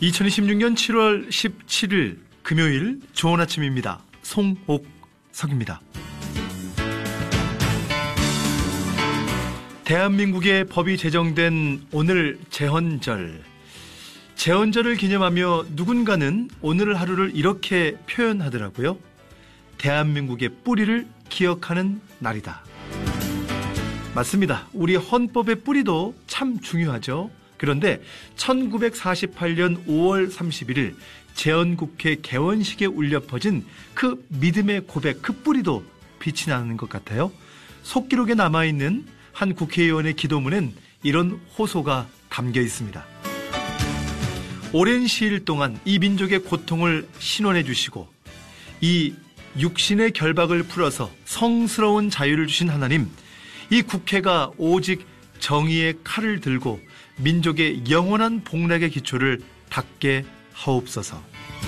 2026년 7월 17일 금요일 좋은 아침입니다. 송옥석입니다. 대한민국의 법이 제정된 오늘 제헌절. 제헌절을 기념하며 누군가는 오늘 하루를 이렇게 표현하더라고요. 대한민국의 뿌리를 기억하는 날이다. 맞습니다. 우리 헌법의 뿌리도 참 중요하죠. 그런데 1948년 5월 31일 제헌국회 개원식에 울려 퍼진 그 믿음의 고백, 그 뿌리도 빛이 나는 것 같아요. 속기록에 남아있는 한 국회의원의 기도문엔 이런 호소가 담겨 있습니다. 오랜 시일 동안 이 민족의 고통을 신원해 주시고 이 육신의 결박을 풀어서 성스러운 자유를 주신 하나님, 이 국회가 오직 정의의 칼을 들고 민족의 영원한 복락의 기초를 닦게 하옵소서.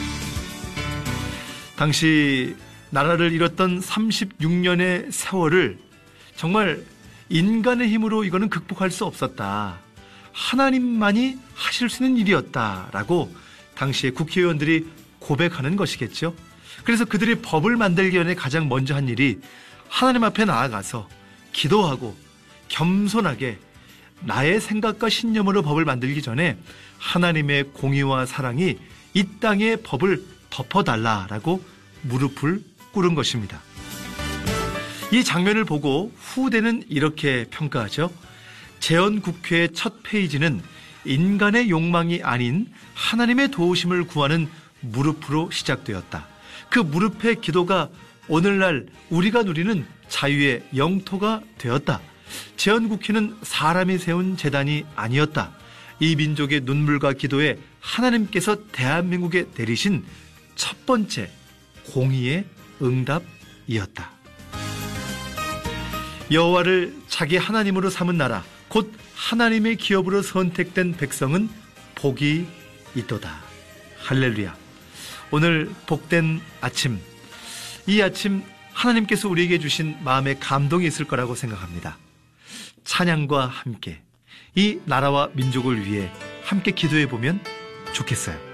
당시 나라를 잃었던 36년의 세월을 정말 인간의 힘으로 이거는 극복할 수 없었다. 하나님만이 하실 수 있는 일이었다라고 당시에 국회의원들이 고백하는 것이겠죠. 그래서 그들이 법을 만들기 전에 가장 먼저 한 일이 하나님 앞에 나아가서 기도하고 겸손하게 나의 생각과 신념으로 법을 만들기 전에 하나님의 공의와 사랑이 이 땅의 법을 덮어달라라고 무릎을 꿇은 것입니다. 이 장면을 보고 후대는 이렇게 평가하죠. 제헌국회의 첫 페이지는 인간의 욕망이 아닌 하나님의 도우심을 구하는 무릎으로 시작되었다. 그 무릎의 기도가 오늘날 우리가 누리는 자유의 영토가 되었다. 제헌국회는 사람이 세운 재단이 아니었다. 이 민족의 눈물과 기도에 하나님께서 대한민국에 내리신 첫 번째 공의의 응답이었다. 여호와를 자기 하나님으로 삼은 나라, 곧 하나님의 기업으로 선택된 백성은 복이 있도다. 할렐루야. 오늘 복된 아침, 이 아침 하나님께서 우리에게 주신 마음의 감동이 있을 거라고 생각합니다. 찬양과 함께 이 나라와 민족을 위해 함께 기도해 보면 좋겠어요.